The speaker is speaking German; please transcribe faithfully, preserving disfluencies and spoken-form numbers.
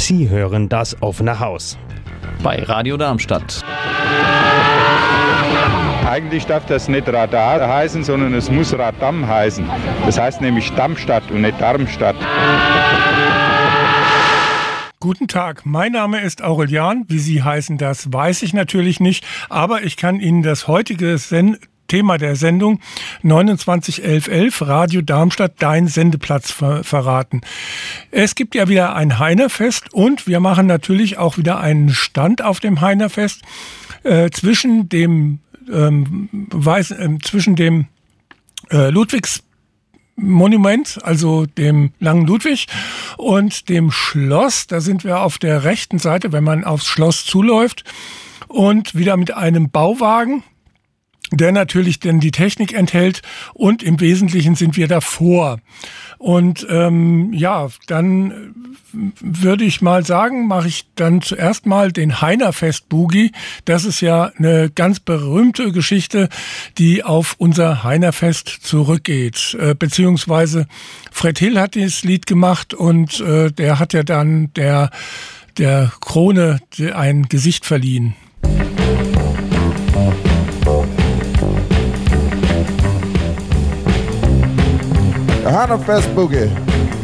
Sie hören das offene Haus bei Radio Darmstadt. Eigentlich darf das nicht Radar heißen, sondern es muss Radam heißen. Das heißt nämlich Darmstadt und nicht Darmstadt. Guten Tag, mein Name ist Aurelian. Wie Sie heißen, das weiß ich natürlich nicht, aber ich kann Ihnen das heutige Sen- Thema der Sendung neunundzwanzig elf elf Radio Darmstadt, dein Sendeplatz ver- verraten. Es gibt ja wieder ein Heinerfest und wir machen natürlich auch wieder einen Stand auf dem Heinerfest äh, zwischen dem ähm, Weiß, äh, zwischen dem äh, Ludwigs Monument, also dem Langen Ludwig und dem Schloss. Da sind wir auf der rechten Seite, wenn man aufs Schloss zuläuft, und wieder mit einem Bauwagen, der natürlich dann die Technik enthält, und im Wesentlichen sind wir davor. Und ähm, ja, dann würde ich mal sagen, mache ich dann zuerst mal den Heinerfest-Boogie. Das ist ja eine ganz berühmte Geschichte, die auf unser Heinerfest zurückgeht. Äh, beziehungsweise Fred Hill hat dieses Lied gemacht und äh, der hat ja dann der, der Krone ein Gesicht verliehen. Heinerfest Boogie.